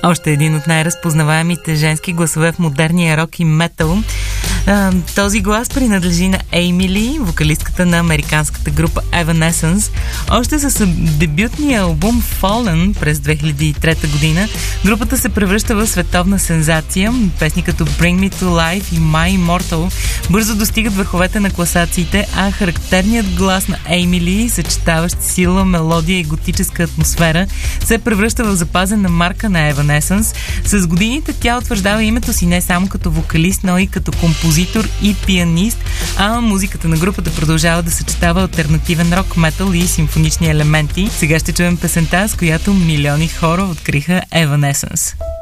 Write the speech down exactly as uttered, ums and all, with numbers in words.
Още един от най-разпознаваемите женски гласове в модерния рок и метал. Този глас принадлежи на Ейми Ли, вокалистката на американската група Evanescence. Още с дебютния албум Fallen през две хиляди и трета година групата се превръща в световна сензация. Песни като Bring Me to Life и My Immortal бързо достигат върховете на класациите, а характерният глас на Ейми Ли, съчетаващ сила, мелодия и готическа атмосфера, се превръща в запазена марка на Evanescence. С годините тя утвърждава името си не само като вокалист, но и като композитор и пианист, а музиката на групата продължава да съчетава алтернативен рок, метал и симфонични елементи. Сега ще чуем песента, с която милиони хора откриха Evanescence.